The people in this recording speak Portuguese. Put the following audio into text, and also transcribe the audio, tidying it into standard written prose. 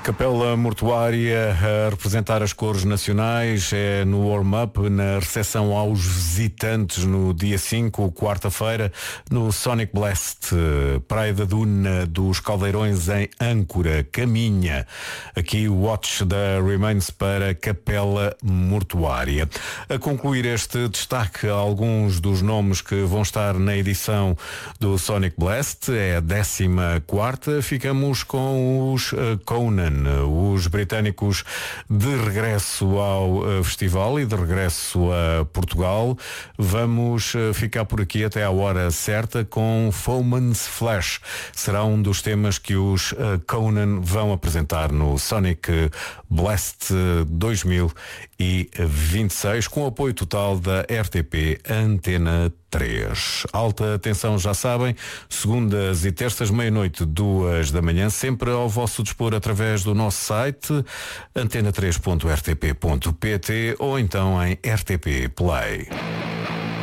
Capela Mortuária a representar as cores nacionais, é no warm-up, na recepção aos visitantes no dia 5, quarta-feira, no Sonic Blast, Praia da Duna dos Caldeirões em Âncora, Caminha. Aqui o watch da Remains para Capela Mortuária. A concluir este destaque, alguns dos nomes que vão estar na edição do Sonic Blast, é a 14ª, ficamos com os Conan, os britânicos de regresso ao festival e de regresso a Portugal. Vamos ficar por aqui até à hora certa com Foeman's Flash. Será um dos temas que os Conan vão apresentar no Sonic Blast 2026, com apoio total da RTP Antena 3. Alta atenção, já sabem, segundas e terças, meia-noite, 2 da manhã, sempre ao vosso dispor através do nosso site antena3.rtp.pt ou então em RTP Play.